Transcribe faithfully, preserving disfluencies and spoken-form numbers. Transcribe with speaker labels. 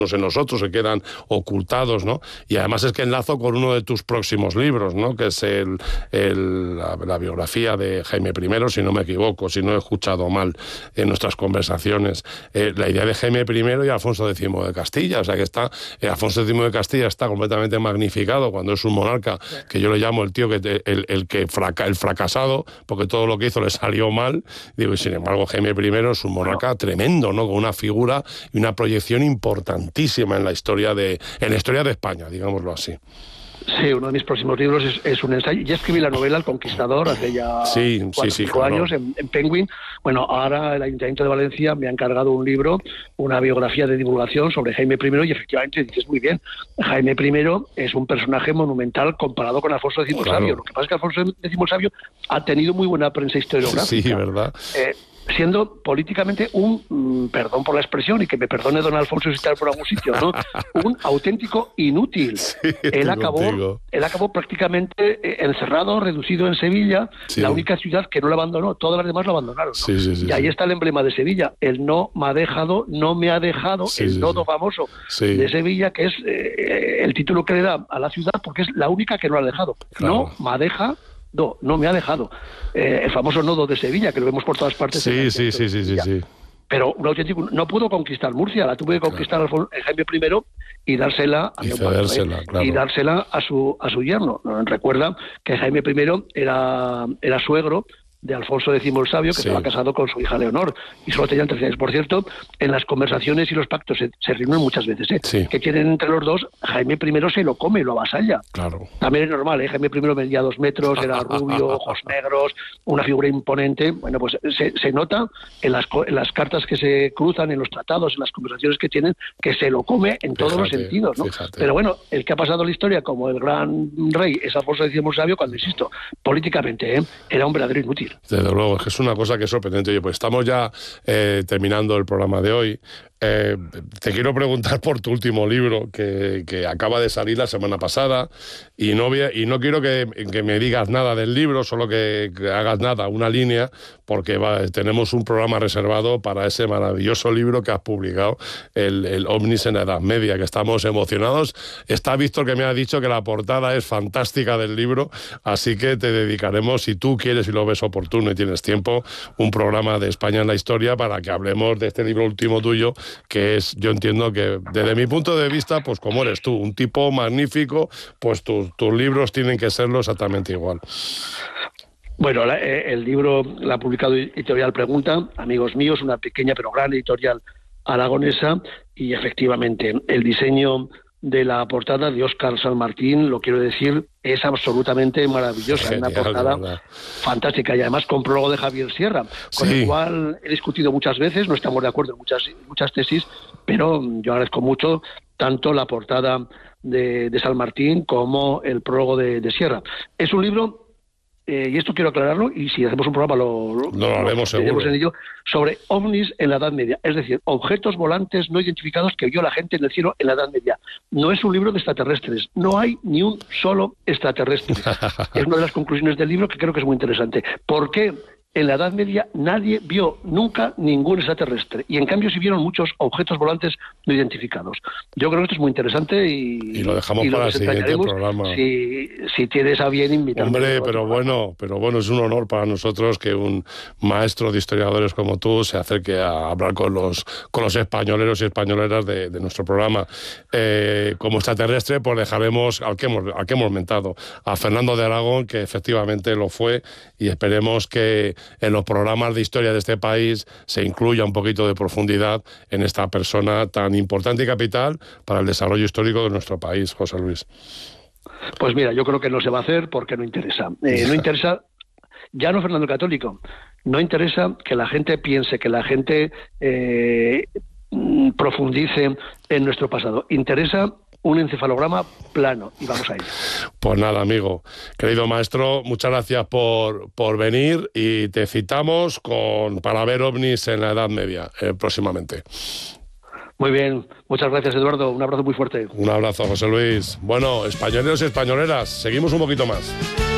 Speaker 1: en nosotros, se quedan ocultados, ¿no? Y además es que enlazo con uno de tus próximos libros, ¿no? Que es el, el, la, la biografía de Jaime I, si no me equivoco, si no he escuchado mal en nuestras conversaciones. Eh, la idea de Jaime I y Alfonso X de Castilla, o sea que está, eh, Alfonso X de Castilla está completamente magnificado cuando es un monarca, que yo le llamo el tío que te, el, el que fraca, el fracasado, porque todo lo que hizo le salió mal. Digo, y sin embargo, Jaime I es un monarca tremendo, ¿no? Con una figura y una proyección importante en la historia de en la historia de España, digámoslo así.
Speaker 2: Sí, uno de mis próximos libros es, es un ensayo. Ya escribí la novela El Conquistador hace ya
Speaker 1: sí,
Speaker 2: cuatro,
Speaker 1: sí, sí,
Speaker 2: cinco
Speaker 1: claro.
Speaker 2: años en, en Penguin. Bueno, ahora el Ayuntamiento de Valencia me ha encargado un libro, una biografía de divulgación sobre Jaime I, y efectivamente dices muy bien, Jaime I es un personaje monumental comparado con Alfonso X
Speaker 1: claro.
Speaker 2: Sabio. Lo que pasa es que Alfonso X Sabio ha tenido muy buena prensa historiográfica.
Speaker 1: Sí, ¿verdad?
Speaker 2: Eh, siendo políticamente un, mmm, perdón por la expresión, y que me perdone don Alfonso si está por algún sitio, ¿no? Un auténtico inútil.
Speaker 1: Sí,
Speaker 2: él acabó él acabó prácticamente eh, encerrado, reducido en Sevilla, sí. La única ciudad que no lo abandonó, todas las demás lo abandonaron, ¿no?
Speaker 1: Sí, sí, sí,
Speaker 2: y ahí
Speaker 1: sí.
Speaker 2: está el emblema de Sevilla, el no me ha dejado, no me ha dejado,
Speaker 1: sí,
Speaker 2: el
Speaker 1: sí,
Speaker 2: nodo
Speaker 1: sí.
Speaker 2: famoso
Speaker 1: sí.
Speaker 2: de Sevilla, que es eh, el título que le da a la ciudad, porque es la única que no ha dejado.
Speaker 1: Claro.
Speaker 2: No me deja. No, no me ha dejado. Eh, el famoso nodo de Sevilla, que lo vemos por todas partes.
Speaker 1: Sí, sí, sí, sí, sí, sí.
Speaker 2: Pero un auténtico, no pudo conquistar Murcia, la tuve que conquistar claro. a Jaime I y dársela a
Speaker 1: y,
Speaker 2: mi padre,
Speaker 1: claro.
Speaker 2: y dársela a su a su yerno. Recuerda que Jaime I era, era suegro de Alfonso X el Sabio, que sí. estaba casado con su hija Leonor, y solo tenían trece años. Por cierto, en las conversaciones y los pactos se, se reúnen muchas veces, ¿eh?
Speaker 1: Sí.
Speaker 2: que tienen entre los dos, Jaime I se lo come, lo avasalla.
Speaker 1: Claro.
Speaker 2: También es normal, ¿eh? Jaime I medía dos metros, era rubio, ojos negros, una figura imponente. Bueno, pues se, se nota en las, en las cartas que se cruzan, en los tratados, en las conversaciones que tienen, que se lo come en todos fíjate, los sentidos, ¿no?
Speaker 1: Fíjate. Pero
Speaker 2: bueno, el que ha pasado la historia como el gran rey es Alfonso X el Sabio, cuando, insisto, políticamente, ¿eh? era un verdadero inútil.
Speaker 1: Desde luego, es que es una cosa que es sorprendente. Oye, pues estamos ya eh, terminando el programa de hoy. Eh, te quiero preguntar por tu último libro, que, que acaba de salir la semana pasada, y no, voy a, y no quiero que, que me digas nada del libro, solo que, que hagas nada, una línea, porque va, tenemos un programa reservado para ese maravilloso libro que has publicado, el, el OVNIs en la Edad Media, que estamos emocionados. Está Víctor, que me ha dicho que la portada es fantástica del libro, así que te dedicaremos, si tú quieres y lo ves oportuno y tienes tiempo, un programa de España en la Historia para que hablemos de este libro último tuyo, que es, yo entiendo que desde mi punto de vista, pues como eres tú, un tipo magnífico, pues tus, tus libros tienen que serlo exactamente igual.
Speaker 2: Bueno, la, eh, el libro lo ha publicado Editorial Pregunta, amigos míos, una pequeña pero gran editorial aragonesa, y efectivamente el diseño de la portada de Óscar San Martín, lo quiero decir, es absolutamente maravillosa. Genial, una portada fantástica, y además con prólogo de Javier Sierra, con sí. el cual he discutido muchas veces, no estamos de acuerdo en muchas, muchas tesis, pero yo agradezco mucho tanto la portada de, de San Martín como el prólogo de, de Sierra. Es un libro... Eh, y esto quiero aclararlo, y si hacemos un programa lo, lo,
Speaker 1: lo haremos seguro
Speaker 2: en ello, sobre ovnis en la Edad Media, es decir, objetos volantes no identificados que vio la gente en el cielo en la Edad Media. No es un libro de extraterrestres, no hay ni un solo extraterrestre. Es una de las conclusiones del libro que creo que es muy interesante. ¿Por qué? En la Edad Media nadie vio nunca ningún extraterrestre, y en cambio sí vieron muchos objetos volantes no identificados. Yo creo que esto es muy interesante y,
Speaker 1: y lo dejamos y para el siguiente programa.
Speaker 2: Si, si tienes a bien invitarme.
Speaker 1: Hombre, pero bueno, pero bueno, es un honor para nosotros que un maestro de historiadores como tú se acerque a hablar con los con los españoleros y españoleras de, de nuestro programa. Eh, como extraterrestre, pues dejaremos al que hemos al que hemos mentado, a Fernando de Aragón, que efectivamente lo fue, y esperemos que en los programas de historia de este país se incluya un poquito de profundidad en esta persona tan importante y capital para el desarrollo histórico de nuestro país, José Luis.
Speaker 2: Pues mira, yo creo que no se va a hacer porque no interesa. Eh, no interesa, ya no Fernando el Católico, no interesa que la gente piense, que la gente eh, profundice en nuestro pasado. Interesa un encefalograma plano, y vamos a ello.
Speaker 1: Pues nada, amigo. Querido maestro, muchas gracias por, por venir, y te citamos con, para ver ovnis en la Edad Media eh, próximamente.
Speaker 2: Muy bien, muchas gracias, Eduardo. Un abrazo muy fuerte.
Speaker 1: Un abrazo, José Luis. Bueno, españoleros y españoleras, seguimos un poquito más.